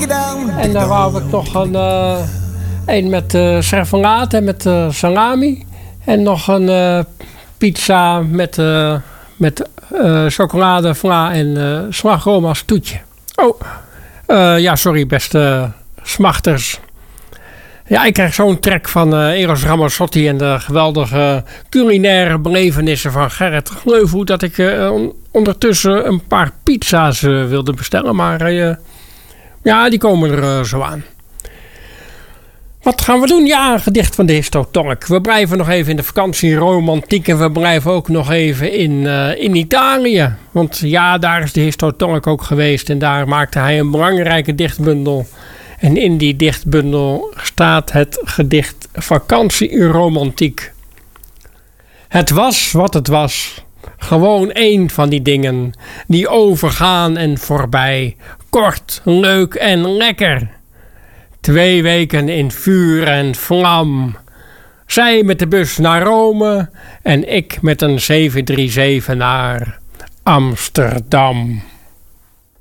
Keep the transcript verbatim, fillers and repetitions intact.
En dan wou ik nog een, uh, een met uh, servalaat en met uh, salami. En nog een uh, pizza met, uh, met uh, chocolade, vla en uh, slagroom als toetje. Oh, uh, ja, sorry beste smachters. Ja, ik krijg zo'n trek van uh, Eros Ramazzotti en de geweldige culinaire belevenissen van Gerrit Gleuvoet dat ik uh, on- ondertussen een paar pizza's uh, wilde bestellen. Maar uh, ja, die komen er uh, zo aan. Wat gaan we doen? Ja, een gedicht van de Histotonk. We blijven nog even in de vakantieromantiek en we blijven ook nog even in, uh, in Italië. Want ja, daar is de Histotonk ook geweest en daar maakte hij een belangrijke dichtbundel. En in die dichtbundel staat het gedicht Vakantieromantiek. Het was wat het was. Gewoon één van die dingen die overgaan en voorbij. Kort, leuk en lekker. Twee weken in vuur en vlam. Zij met de bus naar Rome en ik met een zeven drie zeven naar Amsterdam.